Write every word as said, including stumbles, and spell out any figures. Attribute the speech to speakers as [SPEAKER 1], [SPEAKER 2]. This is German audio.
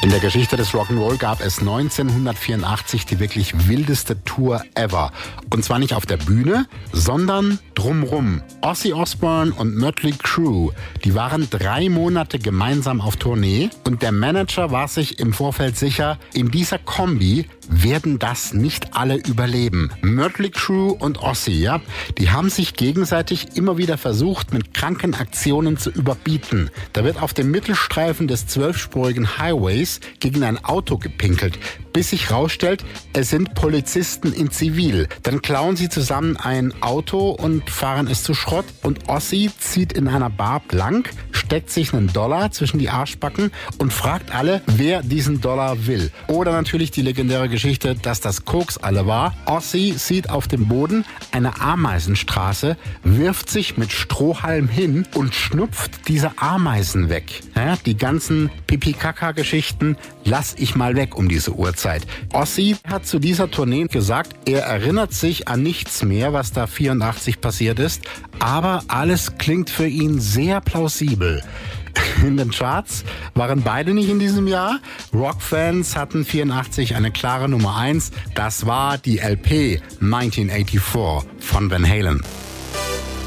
[SPEAKER 1] In der Geschichte des Rock'n'Roll gab es neunzehnhundertvierundachtzig die wirklich wildeste Tour ever. Und zwar nicht auf der Bühne, sondern drumrum. Ozzy Osbourne und Mötley Crüe, die waren drei Monate gemeinsam auf Tournee und der Manager war sich im Vorfeld sicher, in dieser Kombi werden das nicht alle überleben. Mötley Crüe und Ozzy, ja, die haben sich gegenseitig immer wieder versucht, mit kranken Aktionen zu überbieten. Da wird auf dem Mittelstreifen des zwölfspurigen Highways gegen ein Auto gepinkelt, bis sich rausstellt, es sind Polizisten in Zivil. Dann klauen sie zusammen ein Auto und fahren es zu Schrott und Ozzy zieht in einer Bar blank, steckt sich einen Dollar zwischen die Arschbacken und fragt alle, wer diesen Dollar will. Oder natürlich die legendäre Geschichte, dass das Koks alle war. Ozzy sieht auf dem Boden eine Ameisenstraße, wirft sich mit Strohhalm hin und schnupft diese Ameisen weg. Ja, die ganzen Pipi-Kaka-Geschichten lass ich mal weg um diese Uhrzeit. Ozzy hat zu dieser Tournee gesagt, er erinnert sich an nichts mehr, was da vierundachtzig passiert ist, aber alles klingt für ihn sehr plausibel. In den Charts waren beide nicht in diesem Jahr. Rockfans hatten vierundachtzig eine klare Nummer eins. Das war die L P neunzehnhundertvierundachtzig von Van Halen.